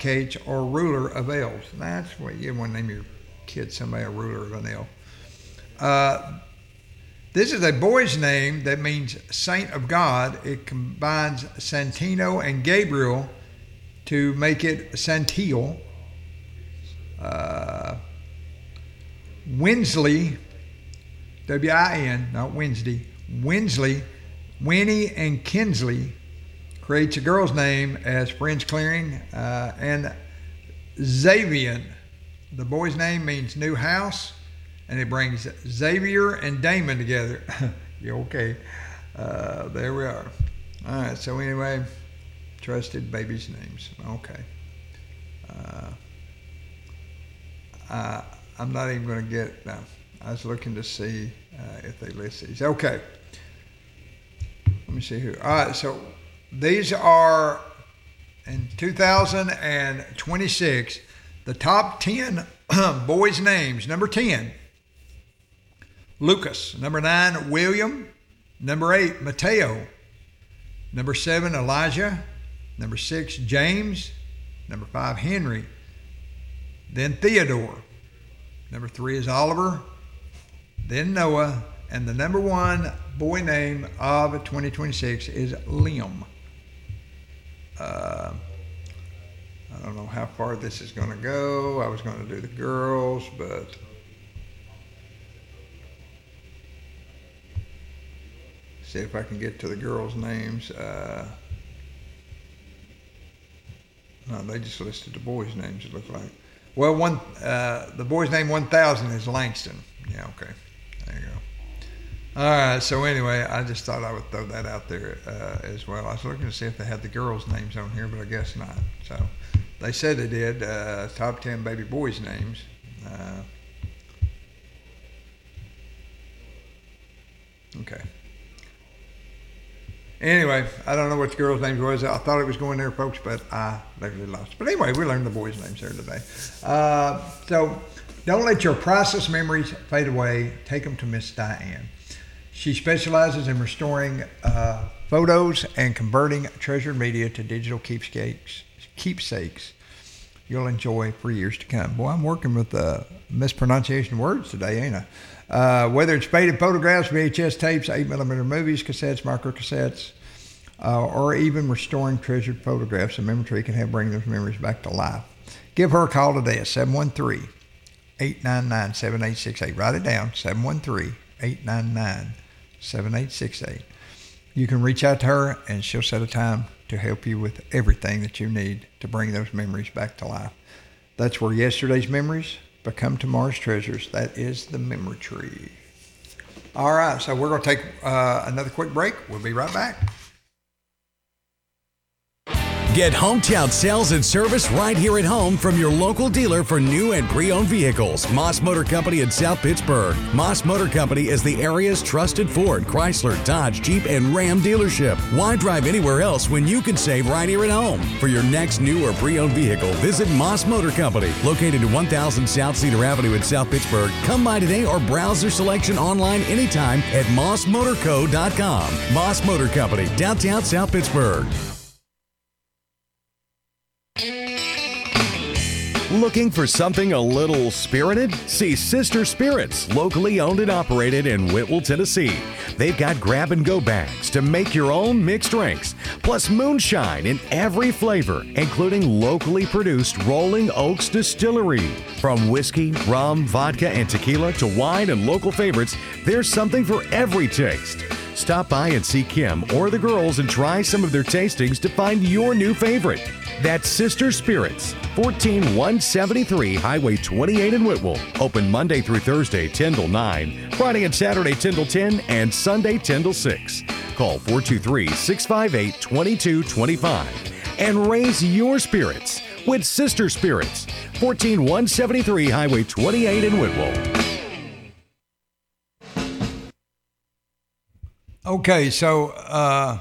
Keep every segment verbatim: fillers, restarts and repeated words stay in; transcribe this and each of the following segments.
advocates, or ruler of elves. That's what you want to name your kid, somebody a ruler of an elf. Uh, this is a boy's name that means saint of God. It combines Santino and Gabriel to make it Santiel. Uh, Winsley, W I N, not Wednesday, Winsley, Winnie and Kinsley creates a girl's name as Friends Clearing, uh, and Xavier, the boy's name means new house, and it brings Xavier and Damon together. You okay? Uh, there we are. All right, so anyway, trusted babies' names. Okay. Uh, uh, I'm not even going to get, no, I was looking to see uh, if they list these. Okay. Let me see here. All right, so these are, in two thousand twenty-six, the top ten boys' names. Number ten, Lucas. Number nine, William. Number eight, Mateo. Number seven, Elijah. Number six, James. Number five, Henry. Then Theodore. Number three is Oliver. Then Noah. And the number one boy name of twenty twenty-six is Liam. Uh, I don't know how far this is going to go. I was going to do the girls, but see if I can get to the girls' names. Uh, no, they just listed the boys' names, it looked like. Well, one uh, the boy's name one thousand is Langston. Yeah, okay. There you go. All right, so anyway, I just thought I would throw that out there uh, as well. I was looking to see if they had the girls' names on here, but I guess not. So they said they did, uh, top ten baby boys' names. Uh, okay. Anyway, I don't know what the girls' names was. I thought it was going there, folks, but I literally lost. But anyway, we learned the boys' names here today. Uh, so don't let your priceless memories fade away. Take them to Miss Diane. She specializes in restoring uh, photos and converting treasured media to digital keepsakes, keepsakes you'll enjoy for years to come. Boy, I'm working with uh, mispronunciation words today, ain't I? Uh, whether it's faded photographs, V H S tapes, eight millimeter movies, cassettes, microcassettes, uh, or even restoring treasured photographs, a memory tree can help bring those memories back to life. Give her a call today at seven one three, eight nine nine, seven eight six eight. Write it down, seven one three, eight nine nine, seven eight six eight. You can reach out to her and she'll set a time to help you with everything that you need to bring those memories back to life. That's where yesterday's memories become tomorrow's treasures. That is the memory tree. All right, so we're going to take uh, another quick break. We'll be right back. Get hometown sales and service right here at home from your local dealer for new and pre-owned vehicles. Moss Motor Company in South Pittsburgh. Moss Motor Company is the area's trusted Ford, Chrysler, Dodge, Jeep, and Ram dealership. Why drive anywhere else when you can save right here at home? For your next new or pre-owned vehicle, visit Moss Motor Company, located at one thousand South Cedar Avenue in South Pittsburgh. Come by today or browse their selection online anytime at moss motor co dot com. Moss Motor Company, downtown South Pittsburgh. Looking for something a little spirited? See Sister Spirits, locally owned and operated in Whitwell, Tennessee. They've got grab-and-go bags to make your own mixed drinks, plus moonshine in every flavor, including locally produced Rolling Oaks Distillery. From whiskey, rum, vodka, and tequila to wine and local favorites, there's something for every taste. Stop by and see Kim or the girls and try some of their tastings to find your new favorite. That's Sister Spirits, fourteen one seventy-three Highway twenty-eight in Whitwell. Open Monday through Thursday, ten till nine, Friday and Saturday, ten till ten, and Sunday, ten till six. Call four two three, six five eight, two two two five and raise your spirits with Sister Spirits, fourteen one seventy-three Highway twenty-eight in Whitwell. Okay, so uh,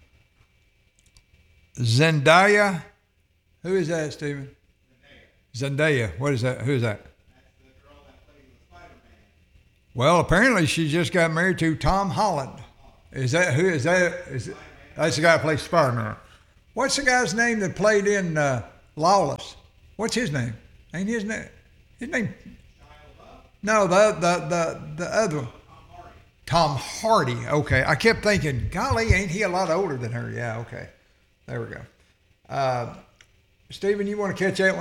Zendaya. Who is that, Stephen? Zendaya. Zendaya. What is that? Who is that? That's the girl that played with Spider-Man. Well, apparently she just got married to Tom Holland. Is that who is that? Is it, that's the guy that plays Spider-Man. What's the guy's name that played in uh, Lawless. What's his name? Ain't his name? His name? No, the the the the other one. Tom Hardy. Okay, I kept thinking, golly, ain't he a lot older than her? Yeah. Okay, there we go. Uh, Stephen, you want to catch that one?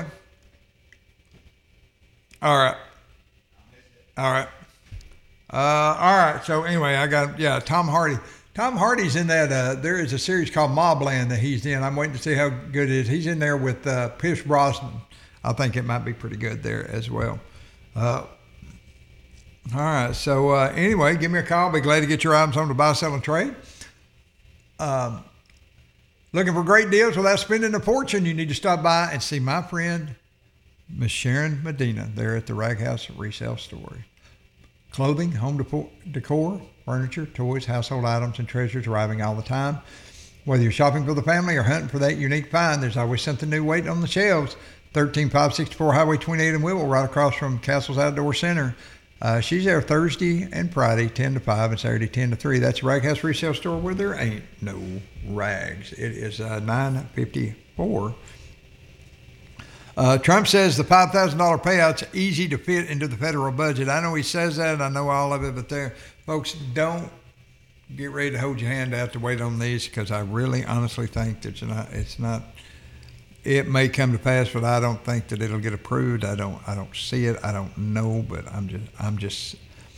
All right. All right. Uh, all right. So anyway, I got yeah, Tom Hardy. Tom Hardy's in that. Uh, there is a series called Mobland that he's in. I'm waiting to see how good it is. He's in there with uh, Pierce Brosnan. I think it might be pretty good there as well. Uh, all right. So uh, anyway, give me a call. Be glad to get your items on to buy, sell, and trade. Um, looking for great deals without spending a fortune? You need to stop by and see my friend Miss Sharon Medina there at the Rag House Resale Store. Clothing, home decor, furniture, toys, household items, and treasures arriving all the time. Whether you're shopping for the family or hunting for that unique find, there's always something new waiting on the shelves. thirteen five sixty-four Highway twenty-eight in Whitwell, right across from Castle's Outdoor Center. Uh, she's there Thursday and Friday, ten to five, and Saturday, ten to three. That's Rag House Resale Store where there ain't no rags. It is uh, nine fifty-four. Uh, Trump says the five thousand dollars payout's easy to fit into the federal budget. I know he says that. I know all of it. But there, folks, don't get ready to hold your hand out to wait on these, because I really honestly think that it's not, it's not, it may come to pass, but I don't think that it'll get approved. I don't, I don't see it. I don't know, but I'm just, I'm just,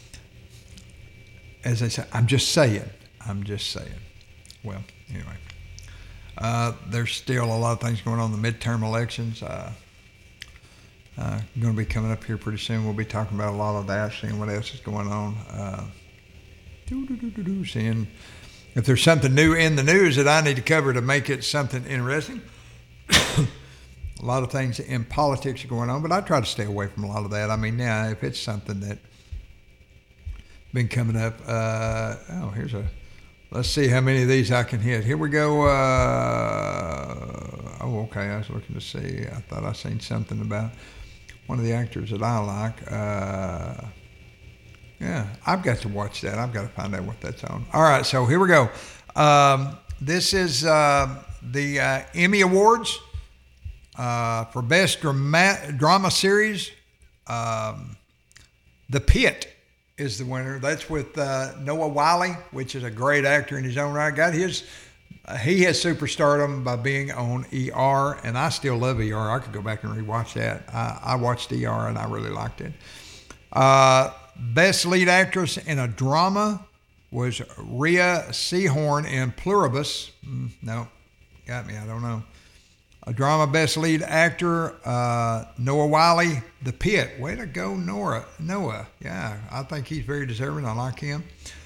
as I say, I'm just saying. I'm just saying. Well, anyway. Uh, there's still a lot of things going on in the midterm elections. Uh, uh, going to be coming up here pretty soon. We'll be talking about a lot of that, seeing what else is going on. Uh, seeing if there's something new in the news that I need to cover to make it something interesting. A lot of things in politics are going on, but I try to stay away from a lot of that. I mean, now if it's something that been coming up, uh, oh, here's a, let's see how many of these I can hit. Here we go. Uh, oh, okay. I was looking to see. I thought I seen something about one of the actors that I like. Uh, yeah, I've got to watch that. I've got to find out what that's on. All right, so here we go. Um, this is uh, the uh, Emmy Awards uh, for Best Drama, Drama Series. Um, The Pit is the winner. That's with uh, Noah Wyle, which is a great actor in his own right. Got his, uh, he has superstardom by being on E R, and I still love E R. I could go back and rewatch that. I, I watched E R, and I really liked it. Uh, best lead actress in a drama was Rhea Seehorn in Pluribus. Mm, no, got me. I don't know. A drama best lead actor, uh, Noah Wyle, The Pit. Way to go, Nora. Noah. Yeah, I think he's very deserving. I like him.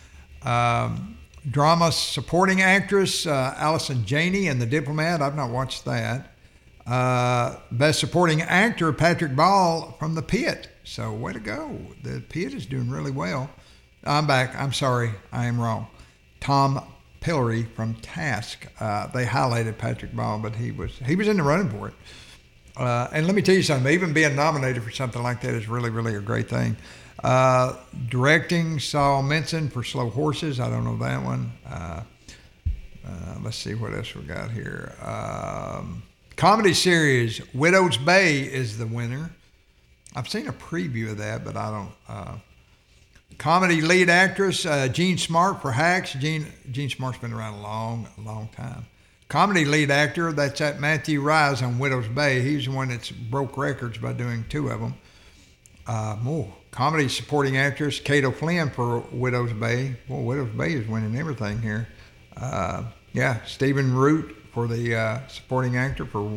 Um, drama supporting actress, uh, Allison Janney in The Diplomat. I've not watched that. Uh, best supporting actor, Patrick Ball from The Pit. So way to go. The Pit is doing really well. I'm back. I'm sorry. I am wrong. Tom Pillory from Task. Uh, they highlighted Patrick Ball, but he was he was in the running for it. Uh, and let me tell you something. Even being nominated for something like that is really, really a great thing. Uh, directing, Saul Minson for Slow Horses. I don't know that one. Uh, uh, let's see what else we got here. Um, comedy series, Widow's Bay is the winner. I've seen a preview of that, but I don't... Uh, Comedy lead actress, uh, Jean Smart for Hacks. Jean, Jean Smart's been around a long, long time. Comedy lead actor, that's at Matthew Rise on Widow's Bay. He's the one that's broke records by doing two of them. Uh, more. Comedy supporting actress, Kate O'Flynn for Widow's Bay. Well, Widow's Bay is winning everything here. Uh, yeah, Stephen Root for the uh, supporting actor for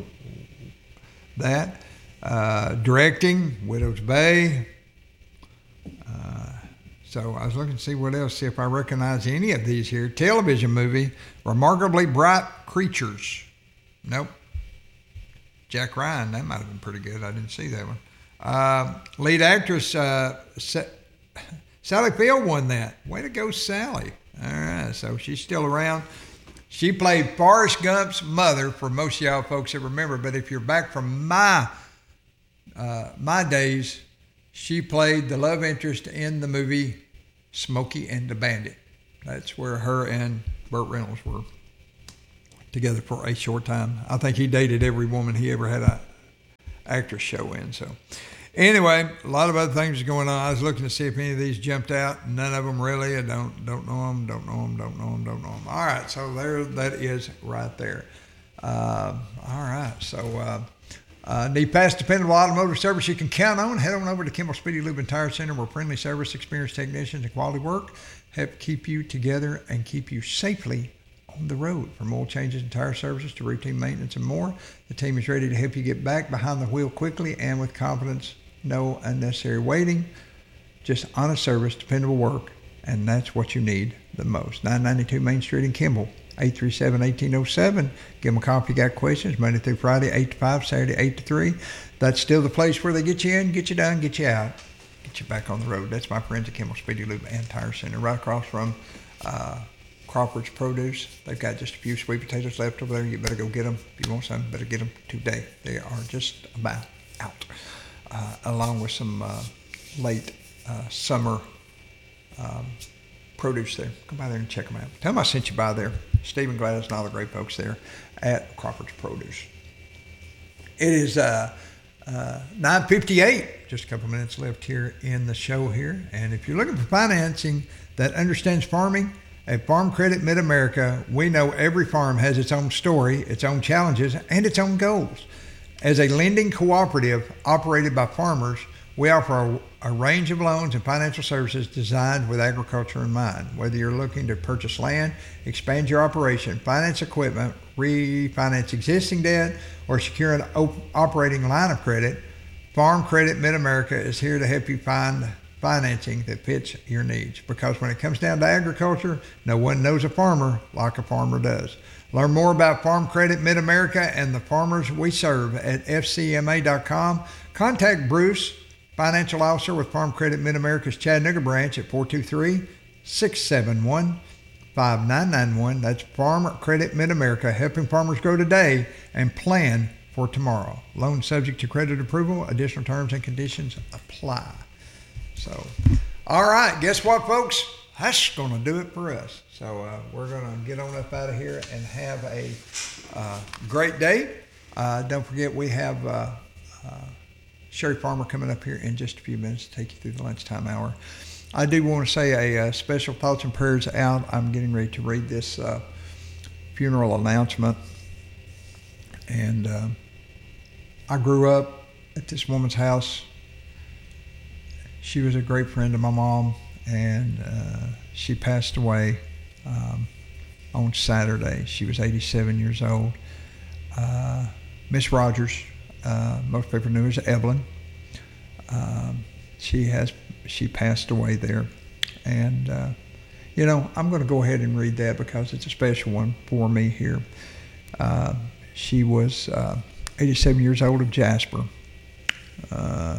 that. Uh, directing, Widow's Bay. Uh, So I was looking to see what else, see if I recognize any of these here. Television movie, Remarkably Bright Creatures. Nope. Jack Ryan, that might have been pretty good. I didn't see that one. Uh, lead actress, uh, Sa- Sally Field won that. Way to go, Sally. All right, so she's still around. She played Forrest Gump's mother for most of y'all folks that remember, but if you're back from my uh, my days, she played the love interest in the movie Smokey and the Bandit. That's where her and Burt Reynolds were together for a short time. I think he dated every woman he ever had a, actress show in. So anyway, a lot of other things going on. I was looking to see if any of these jumped out. None of them really. I don't don't know them. Don't know them. Don't know them. Don't know them. All right, so there that is right there. Uh, all right, so. Uh, Uh, need fast, dependable automotive service you can count on? Head on over to Kimball Speedy Lube and Tire Center, where friendly service, experienced technicians, and quality work help keep you together and keep you safely on the road. From oil changes and tire services to routine maintenance and more, the team is ready to help you get back behind the wheel quickly and with confidence. No unnecessary waiting, just honest service, dependable work, and that's what you need the most. nine ninety-two Main Street in Kimball. eight three seven, one eight zero seven. Give them a call if you got questions. Monday through Friday, eight to five, Saturday, eight to three. That's still the place where they get you in, get you done, get you out, get you back on the road. That's my friends at Kimball Speedy Lube and Tire Center, right across from uh, Crawford's Produce. They've got just a few sweet potatoes left over there. You better go get them. If you want some, better get them today. They are just about out, uh, along with some uh, late uh, summer um, produce there. Come by there and check them out. Tell them I sent you by there. Stephen Gladys and all the great folks there at Crawford's Produce. It is uh, uh, nine fifty-eight, just a couple minutes left here in the show here. And if you're looking for financing that understands farming, at Farm Credit Mid-America, we know every farm has its own story, its own challenges, and its own goals. As a lending cooperative operated by farmers, we offer a, a range of loans and financial services designed with agriculture in mind. Whether you're looking to purchase land, expand your operation, finance equipment, refinance existing debt, or secure an op- operating line of credit, Farm Credit Mid-America is here to help you find financing that fits your needs. Because when it comes down to agriculture, no one knows a farmer like a farmer does. Learn more about Farm Credit Mid-America and the farmers we serve at F C M A dot com. Contact Bruce, Financial Officer with Farm Credit Mid-America's Chattanooga branch at four two three, six seven one, five nine nine one. That's Farm Credit Mid-America, helping farmers grow today and plan for tomorrow. Loan subject to credit approval. Additional terms and conditions apply. So, all right, guess what, folks? That's going to do it for us. So uh, we're going to get on up out of here and have a uh, great day. Uh, don't forget, we have uh, uh, Sherry Farmer coming up here in just a few minutes to take you through the lunchtime hour. I do want to say a, a special thoughts and prayers out. I'm getting ready to read this uh, funeral announcement. And uh, I grew up at this woman's house. She was a great friend of my mom, and uh, she passed away um, on Saturday. She was eighty-seven years old. Uh, Miss Rogers, uh, most people knew as Evelyn. Um, she has she passed away there, and uh, you know I'm going to go ahead and read that because it's a special one for me here. Uh, she was uh, eighty-seven years old of Jasper. Uh,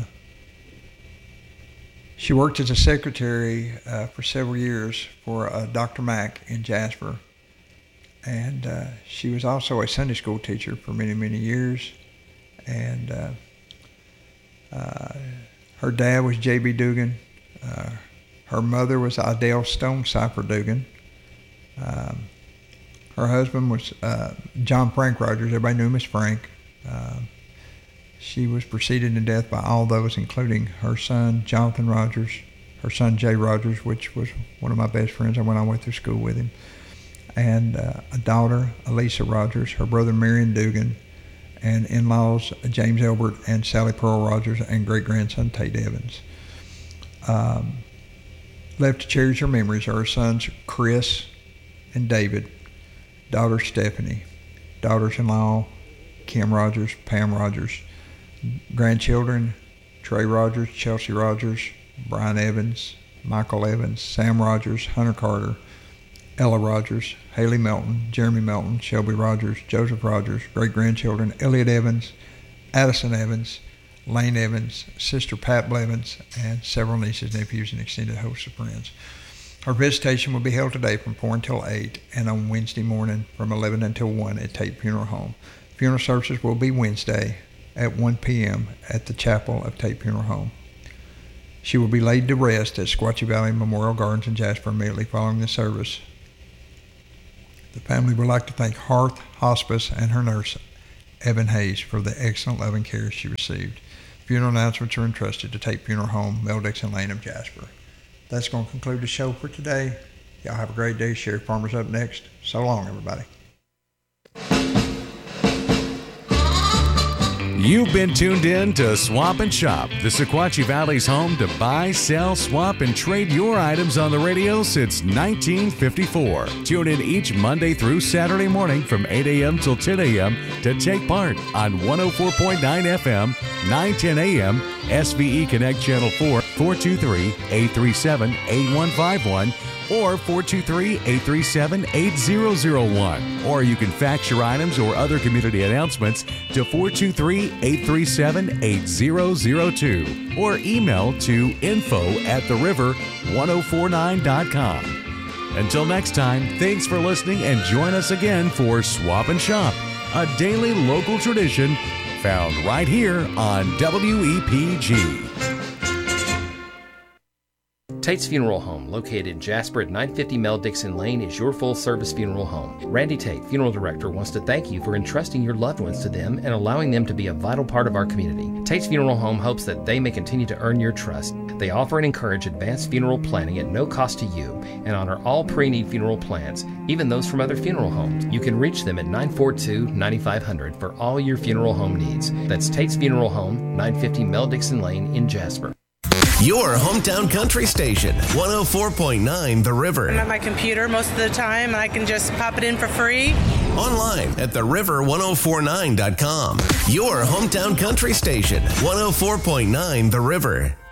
She worked as a secretary uh, for several years for uh, Doctor Mack in Jasper. And uh, she was also a Sunday school teacher for many, many years. And uh, uh, her dad was J B Dugan. Uh, her mother was Idell Stone Cipher Dugan. Um, her husband was uh, John Frank Rogers. Everybody knew him as Frank. Uh, She was preceded to death by all those, including her son, Jonathan Rogers, her son, Jay Rogers, which was one of my best friends. I went all the way through school with him. And uh, a daughter, Elisa Rogers, her brother, Marion Dugan, and in-laws, James Elbert and Sally Pearl Rogers, and great-grandson, Tate Evans. Um, left to cherish her memories are her sons, Chris and David, daughter, Stephanie, daughters-in-law, Kim Rogers, Pam Rogers, grandchildren, Trey Rogers, Chelsea Rogers, Brian Evans, Michael Evans, Sam Rogers, Hunter Carter, Ella Rogers, Haley Melton, Jeremy Melton, Shelby Rogers, Joseph Rogers, great-grandchildren, Elliot Evans, Addison Evans, Lane Evans, sister Pat Blevins, and several nieces, nephews, and extended host of friends. Her visitation will be held today from four until eight, and on Wednesday morning from eleven until one at Tate Funeral Home. Funeral services will be Wednesday at one p.m. at the chapel of Tate Funeral Home. She will be laid to rest at Squatchy Valley Memorial Gardens in Jasper immediately following the service. The family would like to thank Hearth Hospice and her nurse, Evan Hayes for the excellent love and care she received. Funeral announcements are entrusted to Tate Funeral Home, Mel Dixon Lane of Jasper. That's going to conclude the show for today. Y'all have a great day. Sheriff Farmer's up next. So long, everybody. You've been tuned in to Swap and Shop, the Sequatchie Valley's home to buy, sell, swap, and trade your items on the radio since nineteen fifty-four. Tune in each Monday through Saturday morning from eight a.m. till ten a.m. to take part on one oh four point nine F M, nine ten a.m., S V E Connect Channel four, four two three, eight three seven, eight one five one, or four two three, eight three seven, eight zero zero one. Or you can fax your items or other community announcements to four two three, eight three seven, eight zero zero two. Or email to info at the river ten forty-nine dot com. Until next time, thanks for listening and join us again for Swap and Shop, a daily local tradition found right here on W E P G. Tate's Funeral Home, located in Jasper at nine fifty Mel Dixon Lane, is your full-service funeral home. Randy Tate, funeral director, wants to thank you for entrusting your loved ones to them and allowing them to be a vital part of our community. Tate's Funeral Home hopes that they may continue to earn your trust. They offer and encourage advanced funeral planning at no cost to you and honor all pre-need funeral plans, even those from other funeral homes. You can reach them at nine four two, nine five zero zero for all your funeral home needs. That's Tate's Funeral Home, nine fifty Mel Dixon Lane in Jasper. Your hometown country station, one oh four point nine The River. I'm at my computer most of the time, and I can just pop it in for free. Online at the river ten forty-nine dot com. Your hometown country station, one oh four point nine The River.